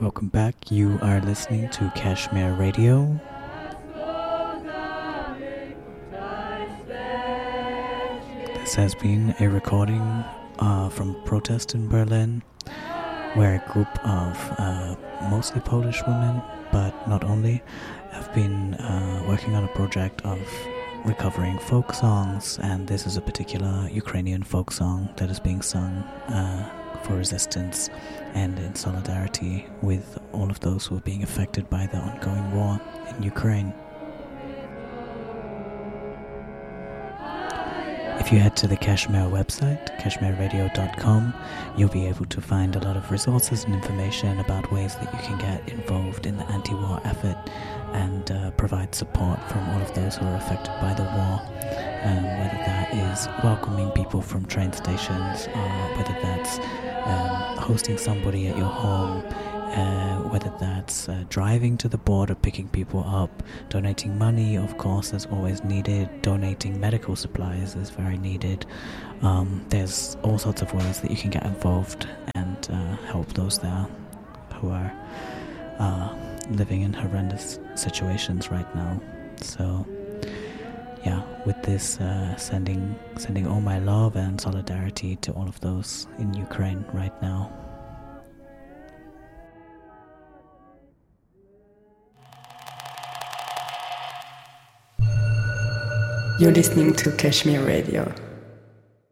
welcome back. You are listening to Kashmir Radio. This has been a recording from a protest in Berlin, where a group of mostly Polish women, but not only, have been working on a project of recovering folk songs, and this is a particular Ukrainian folk song that is being sung for resistance and in solidarity with all of those who are being affected by the ongoing war in Ukraine. If you head to the Kashmir website, kashmirradio.com, you'll be able to find a lot of resources and information about ways that you can get involved in the anti-war effort and provide support from all of those who are affected by the war, whether that is welcoming people from train stations, or whether that's hosting somebody at your home, whether that's driving to the border, picking people up, donating money, of course, is always needed. Donating medical supplies is very needed. There's all sorts of ways that you can get involved and help those there who are living in horrendous situations right now. So, yeah, with this, sending all my love and solidarity to all of those in Ukraine right now. You're listening to Kashmir Radio.